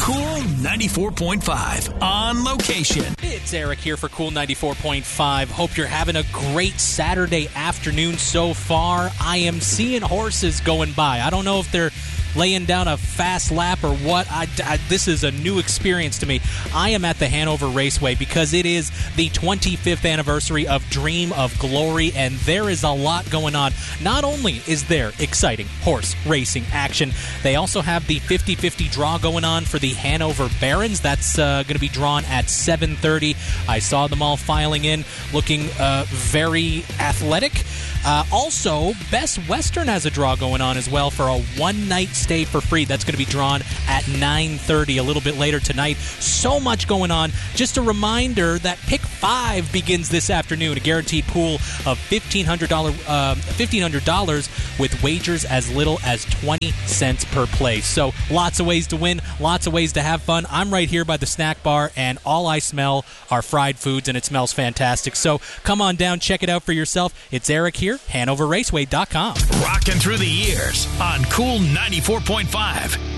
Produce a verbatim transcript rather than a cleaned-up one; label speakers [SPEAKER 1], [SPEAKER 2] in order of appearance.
[SPEAKER 1] Cool ninety-four point five on location.
[SPEAKER 2] It's Eric here for Cool ninety-four point five. Hope you're having a great Saturday afternoon so far. I am seeing horses going by. I don't know if they're laying down a fast lap or what. I, I, this is a new experience to me. I am at the Hanover Raceway because it is the twenty-fifth anniversary of Dream of Glory, and there is a lot going on. Not only is there exciting horse racing action, they also have the fifty-fifty draw going on for the Hanover Barons. That's uh, going to be drawn at seven thirty. I saw them all filing in, looking uh, very athletic. Uh, also, Best Western has a draw going on as well for a one-night stay for free. That's going to be drawn at nine thirty a little bit later tonight. So much going on. Just a reminder that Pick five begins this afternoon, a guaranteed pool of fifteen hundred dollars uh, fifteen hundred dollars with wagers as little as twenty cents per play. So lots of ways to win, lots of ways to have fun. I'm right here by the snack bar, and all I smell are fried foods, and it smells fantastic. So come on down, check it out for yourself. It's Eric here, Hanover Raceway dot com.
[SPEAKER 1] Rocking through the years on Cool ninety-four point five.